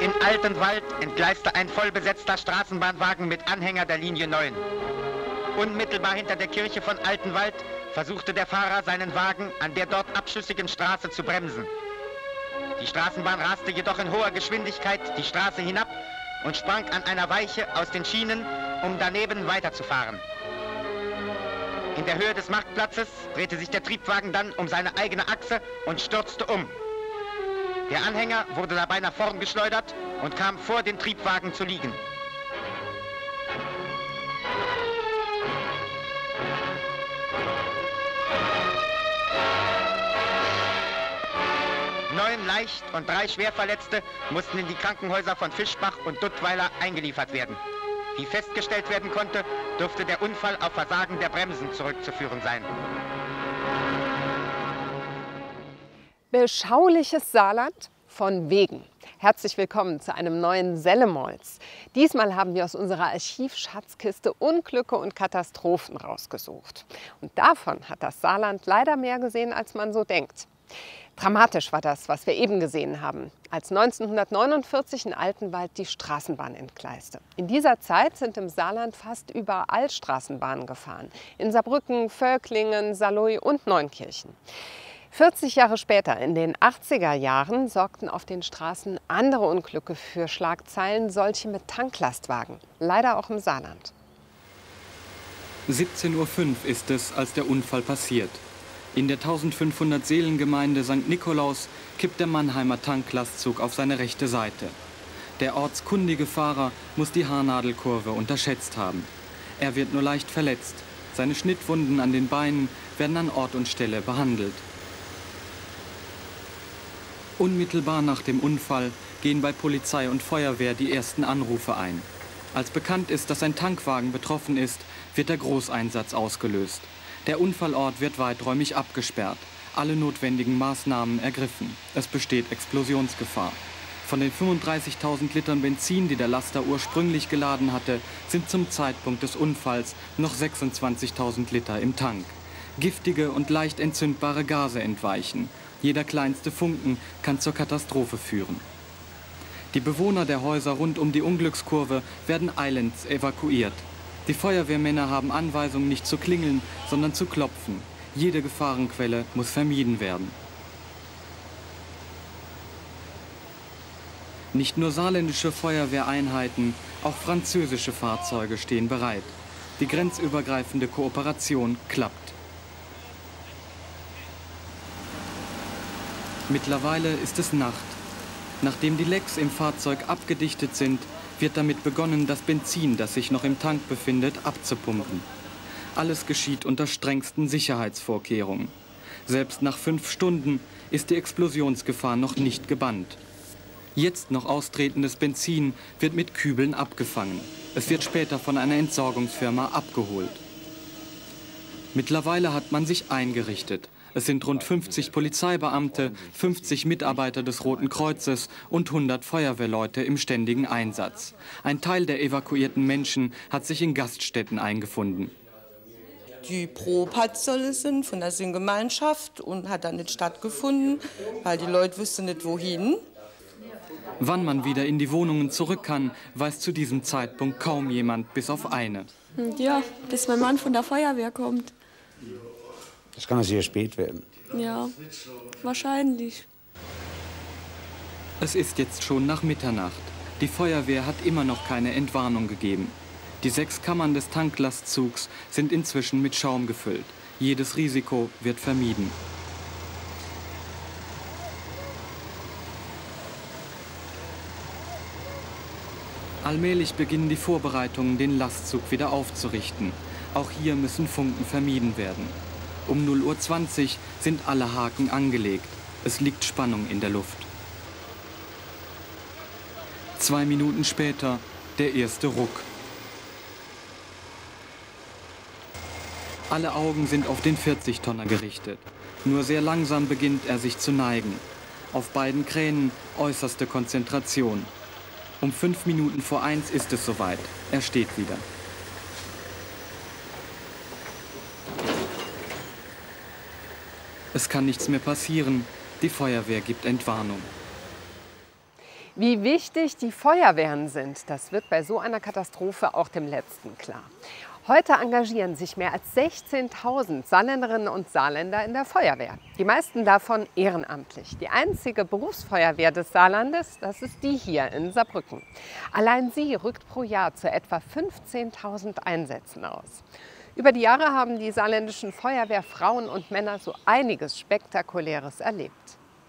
In Altenwald entgleiste ein vollbesetzter Straßenbahnwagen mit Anhänger der Linie 9. Unmittelbar hinter der Kirche von Altenwald versuchte der Fahrer, seinen Wagen an der dort abschüssigen Straße zu bremsen. Die Straßenbahn raste jedoch in hoher Geschwindigkeit die Straße hinab und sprang an einer Weiche aus den Schienen, um daneben weiterzufahren. In der Höhe des Marktplatzes drehte sich der Triebwagen dann um seine eigene Achse und stürzte um. Der Anhänger wurde dabei nach vorn geschleudert und kam vor den Triebwagen zu liegen. Neun Leicht- und 3 Schwerverletzte mussten in die Krankenhäuser von Fischbach und Duttweiler eingeliefert werden. Wie festgestellt werden konnte, dürfte der Unfall auf Versagen der Bremsen zurückzuführen sein. Beschauliches Saarland von wegen. Herzlich willkommen zu einem neuen Sellemolz. Diesmal haben wir aus unserer Archivschatzkiste Unglücke und Katastrophen rausgesucht. Und davon hat das Saarland leider mehr gesehen, als man so denkt. Dramatisch war das, was wir eben gesehen haben, als 1949 in Altenwald die Straßenbahn entgleiste. In dieser Zeit sind im Saarland fast überall Straßenbahnen gefahren. In Saarbrücken, Völklingen, Saarlouis und Neunkirchen. 40 Jahre später, in den 80er Jahren, sorgten auf den Straßen andere Unglücke für Schlagzeilen, solche mit Tanklastwagen. Leider auch im Saarland. 17:05 Uhr ist es, als der Unfall passiert. In der 1500 Seelengemeinde St. Nikolaus kippt der Mannheimer Tanklastzug auf seine rechte Seite. Der ortskundige Fahrer muss die Haarnadelkurve unterschätzt haben. Er wird nur leicht verletzt. Seine Schnittwunden an den Beinen werden an Ort und Stelle behandelt. Unmittelbar nach dem Unfall gehen bei Polizei und Feuerwehr die ersten Anrufe ein. Als bekannt ist, dass ein Tankwagen betroffen ist, wird der Großeinsatz ausgelöst. Der Unfallort wird weiträumig abgesperrt, alle notwendigen Maßnahmen ergriffen. Es besteht Explosionsgefahr. Von den 35.000 Litern Benzin, die der Laster ursprünglich geladen hatte, sind zum Zeitpunkt des Unfalls noch 26.000 Liter im Tank. Giftige und leicht entzündbare Gase entweichen. Jeder kleinste Funken kann zur Katastrophe führen. Die Bewohner der Häuser rund um die Unglückskurve werden eilends evakuiert. Die Feuerwehrmänner haben Anweisungen, nicht zu klingeln, sondern zu klopfen. Jede Gefahrenquelle muss vermieden werden. Nicht nur saarländische Feuerwehreinheiten, auch französische Fahrzeuge stehen bereit. Die grenzübergreifende Kooperation klappt. Mittlerweile ist es Nacht. Nachdem die Lecks im Fahrzeug abgedichtet sind, wird damit begonnen, das Benzin, das sich noch im Tank befindet, abzupumpen. Alles geschieht unter strengsten Sicherheitsvorkehrungen. Selbst nach 5 Stunden ist die Explosionsgefahr noch nicht gebannt. Jetzt noch austretendes Benzin wird mit Kübeln abgefangen. Es wird später von einer Entsorgungsfirma abgeholt. Mittlerweile hat man sich eingerichtet. Es sind rund 50 Polizeibeamte, 50 Mitarbeiter des Roten Kreuzes und 100 Feuerwehrleute im ständigen Einsatz. Ein Teil der evakuierten Menschen hat sich in Gaststätten eingefunden. Die Probe hat sollen sind von der Singgemeinschaft und hat dann nicht stattgefunden, weil die Leute wussten nicht wohin. Wann man wieder in die Wohnungen zurück kann, weiß zu diesem Zeitpunkt kaum jemand, bis auf eine. Ja, bis mein Mann von der Feuerwehr kommt. Das kann sehr spät werden. Ja, wahrscheinlich. Es ist jetzt schon nach Mitternacht. Die Feuerwehr hat immer noch keine Entwarnung gegeben. Die 6 Kammern des Tanklastzugs sind inzwischen mit Schaum gefüllt. Jedes Risiko wird vermieden. Allmählich beginnen die Vorbereitungen, den Lastzug wieder aufzurichten. Auch hier müssen Funken vermieden werden. Um 0:20 Uhr sind alle Haken angelegt. Es liegt Spannung in der Luft. 2 Minuten später der erste Ruck. Alle Augen sind auf den 40-Tonner gerichtet. Nur sehr langsam beginnt er sich zu neigen. Auf beiden Kränen äußerste Konzentration. Um 5 Minuten vor 1 ist es soweit. Er steht wieder. Es kann nichts mehr passieren. Die Feuerwehr gibt Entwarnung. Wie wichtig die Feuerwehren sind, das wird bei so einer Katastrophe auch dem Letzten klar. Heute engagieren sich mehr als 16.000 Saarländerinnen und Saarländer in der Feuerwehr. Die meisten davon ehrenamtlich. Die einzige Berufsfeuerwehr des Saarlandes, das ist die hier in Saarbrücken. Allein sie rückt pro Jahr zu etwa 15.000 Einsätzen aus. Über die Jahre haben die saarländischen Feuerwehrfrauen und Männer so einiges Spektakuläres erlebt.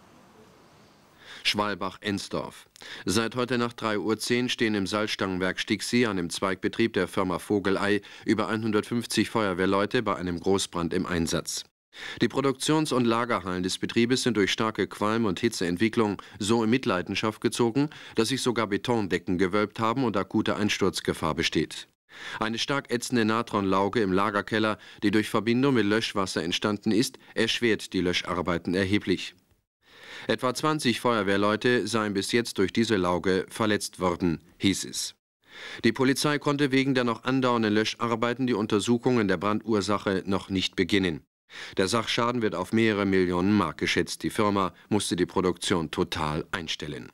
Schwalbach-Ensdorf. Seit heute Nacht 3:10 Uhr stehen im Salzstangenwerk Sticksee, einem Zweigbetrieb der Firma Vogelei, über 150 Feuerwehrleute bei einem Großbrand im Einsatz. Die Produktions- und Lagerhallen des Betriebes sind durch starke Qualm- und Hitzeentwicklung so in Mitleidenschaft gezogen, dass sich sogar Betondecken gewölbt haben und akute Einsturzgefahr besteht. Eine stark ätzende Natronlauge im Lagerkeller, die durch Verbindung mit Löschwasser entstanden ist, erschwert die Löscharbeiten erheblich. Etwa 20 Feuerwehrleute seien bis jetzt durch diese Lauge verletzt worden, hieß es. Die Polizei konnte wegen der noch andauernden Löscharbeiten die Untersuchungen der Brandursache noch nicht beginnen. Der Sachschaden wird auf mehrere Millionen Mark geschätzt. Die Firma musste die Produktion total einstellen.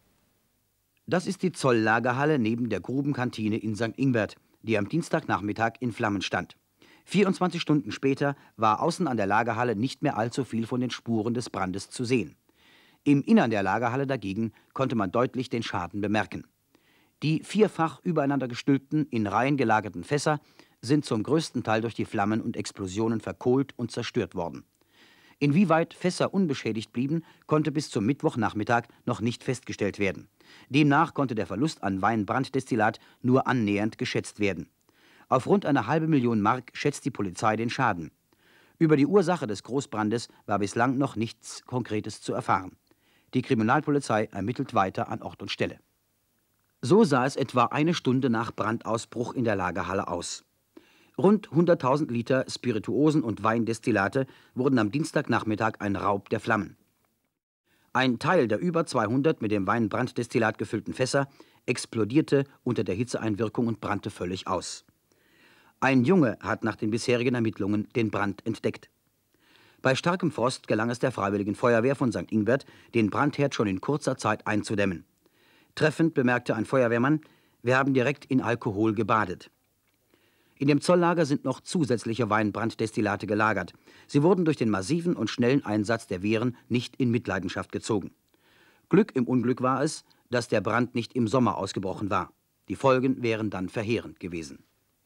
Das ist die Zolllagerhalle neben der Grubenkantine in St. Ingbert, die am Dienstagnachmittag in Flammen stand. 24 Stunden später war außen an der Lagerhalle nicht mehr allzu viel von den Spuren des Brandes zu sehen. Im Innern der Lagerhalle dagegen konnte man deutlich den Schaden bemerken. Die vierfach übereinander gestülpten, in Reihen gelagerten Fässer sind zum größten Teil durch die Flammen und Explosionen verkohlt und zerstört worden. Inwieweit Fässer unbeschädigt blieben, konnte bis zum Mittwochnachmittag noch nicht festgestellt werden. Demnach konnte der Verlust an Weinbranddestillat nur annähernd geschätzt werden. Auf rund eine halbe Million Mark schätzt die Polizei den Schaden. Über die Ursache des Großbrandes war bislang noch nichts Konkretes zu erfahren. Die Kriminalpolizei ermittelt weiter an Ort und Stelle. So sah es etwa eine Stunde nach Brandausbruch in der Lagerhalle aus. Rund 100.000 Liter Spirituosen und Weindestillate wurden am Dienstagnachmittag ein Raub der Flammen. Ein Teil der über 200 mit dem Weinbranddestillat gefüllten Fässer explodierte unter der Hitzeeinwirkung und brannte völlig aus. Ein Junge hat nach den bisherigen Ermittlungen den Brand entdeckt. Bei starkem Frost gelang es der Freiwilligen Feuerwehr von St. Ingbert, den Brandherd schon in kurzer Zeit einzudämmen. Treffend bemerkte ein Feuerwehrmann: Wir haben direkt in Alkohol gebadet. In dem Zolllager sind noch zusätzliche Weinbranddestillate gelagert. Sie wurden durch den massiven und schnellen Einsatz der Wehren nicht in Mitleidenschaft gezogen. Glück im Unglück war es, dass der Brand nicht im Sommer ausgebrochen war. Die Folgen wären dann verheerend gewesen.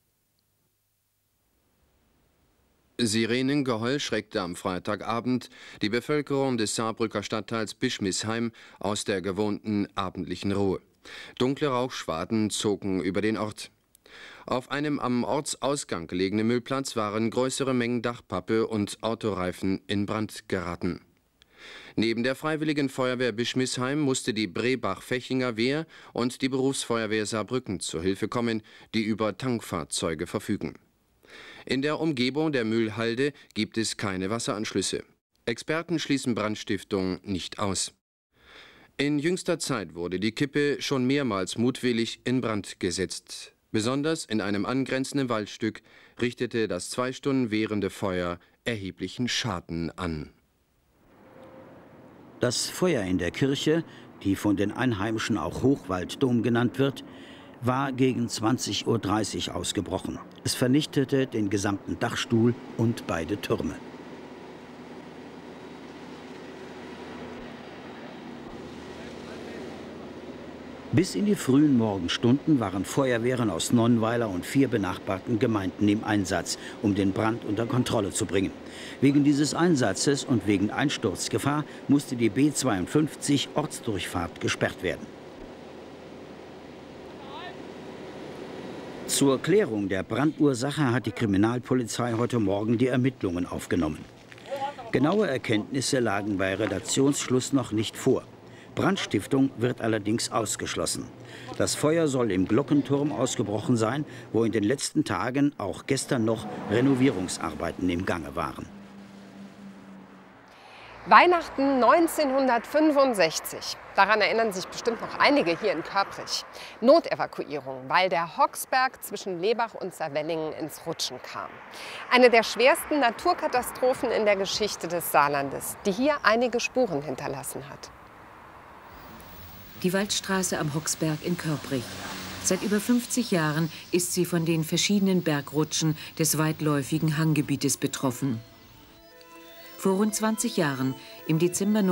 Sirenengeheul schreckte am Freitagabend die Bevölkerung des Saarbrücker Stadtteils Bischmisheim aus der gewohnten abendlichen Ruhe. Dunkle Rauchschwaden zogen über den Ort. Auf einem am Ortsausgang gelegenen Müllplatz waren größere Mengen Dachpappe und Autoreifen in Brand geraten. Neben der Freiwilligen Feuerwehr Bischmisheim musste die Brebach-Fechinger Wehr und die Berufsfeuerwehr Saarbrücken zur Hilfe kommen, die über Tankfahrzeuge verfügen. In der Umgebung der Müllhalde gibt es keine Wasseranschlüsse. Experten schließen Brandstiftung nicht aus. In jüngster Zeit wurde die Kippe schon mehrmals mutwillig in Brand gesetzt. Besonders in einem angrenzenden Waldstück richtete das 2 Stunden währende Feuer erheblichen Schaden an. Das Feuer in der Kirche, die von den Einheimischen auch Hochwalddom genannt wird, war gegen 20:30 Uhr ausgebrochen. Es vernichtete den gesamten Dachstuhl und beide Türme. Bis in die frühen Morgenstunden waren Feuerwehren aus Nonnweiler und 4 benachbarten Gemeinden im Einsatz, um den Brand unter Kontrolle zu bringen. Wegen dieses Einsatzes und wegen Einsturzgefahr musste die B52 Ortsdurchfahrt gesperrt werden. Zur Klärung der Brandursache hat die Kriminalpolizei heute Morgen die Ermittlungen aufgenommen. Genaue Erkenntnisse lagen bei Redaktionsschluss noch nicht vor. Brandstiftung wird allerdings ausgeschlossen. Das Feuer soll im Glockenturm ausgebrochen sein, wo in den letzten Tagen, auch gestern noch, Renovierungsarbeiten im Gange waren. Weihnachten 1965. Daran erinnern sich bestimmt noch einige hier in Körprich. Notevakuierung, weil der Hocksberg zwischen Lebach und Saarwellingen ins Rutschen kam. Eine der schwersten Naturkatastrophen in der Geschichte des Saarlandes, die hier einige Spuren hinterlassen hat. Die Waldstraße am Hoxberg in Körprich. Seit über 50 Jahren ist sie von den verschiedenen Bergrutschen des weitläufigen Hanggebietes betroffen. Vor rund 20 Jahren, im Dezember